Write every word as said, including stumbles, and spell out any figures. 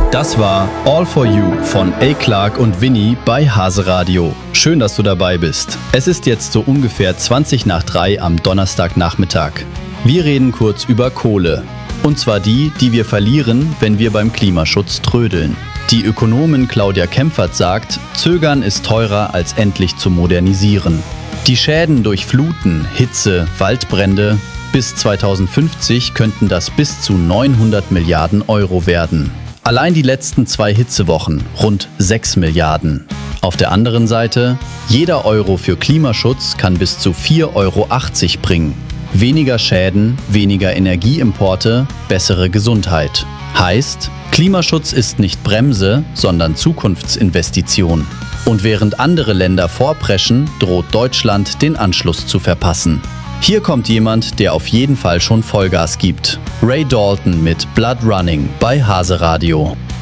Das war All for You von A. Clark und Vinny bei Hase Radio. Schön, dass du dabei bist. Es ist jetzt so ungefähr zwanzig nach drei am Donnerstagnachmittag. Wir reden kurz über Kohle. Und zwar die, die wir verlieren, wenn wir beim Klimaschutz trödeln. Die Ökonomin Claudia Kempfert sagt, Zögern ist teurer als endlich zu modernisieren. Die Schäden durch Fluten, Hitze, Waldbrände, bis zweitausendfünfzig könnten das bis zu neunhundert Milliarden Euro werden. Allein die letzten zwei Hitzewochen rund sechs Milliarden. Auf der anderen Seite, jeder Euro für Klimaschutz kann bis zu vier Euro achtzig bringen. Weniger Schäden, weniger Energieimporte, bessere Gesundheit. Heißt, Klimaschutz ist nicht Bremse, sondern Zukunftsinvestition. Und während andere Länder vorpreschen, droht Deutschland den Anschluss zu verpassen. Hier kommt jemand, der auf jeden Fall schon Vollgas gibt. Ray Dalton mit Blood Running bei Hase Radio.